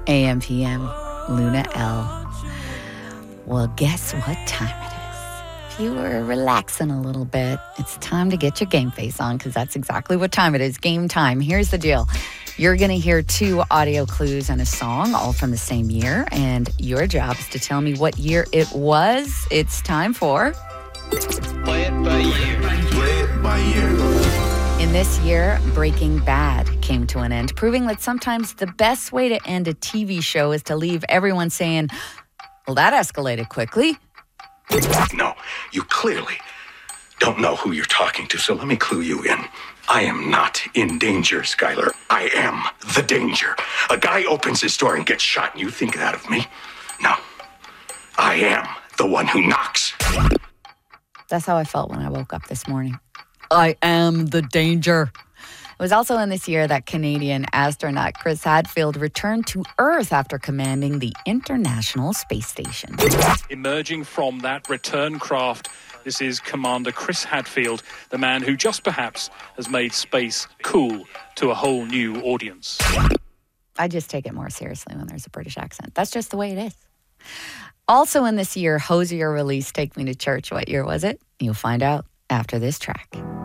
AM PM, Luna L. Well, guess what time it is? If you were relaxing a little bit, it's time to get your game face on because that's exactly what time it is. Game time. Here's the deal. You're going to hear 2 audio clues and a song, all from the same year, and your job is to tell me what year it was. It's time for... Play it by ear. Play it by ear. In this year, Breaking Bad came to an end, proving that sometimes the best way to end a TV show is to leave everyone saying, well, that escalated quickly. No, you clearly don't know who you're talking to, so let me clue you in. I am not in danger, Skylar. I am the danger. A guy opens his door and gets shot, and you think that of me? No. I am the one who knocks. That's how I felt when I woke up this morning. I am the danger. It was also in this year that Canadian astronaut Chris Hadfield returned to Earth after commanding the International Space Station. Emerging from that return craft, this is Commander Chris Hadfield, the man who just perhaps has made space cool to a whole new audience. I just take it more seriously when there's a British accent. That's just the way it is. Also in this year, Hozier released Take Me to Church. What year was it? You'll find out after this track.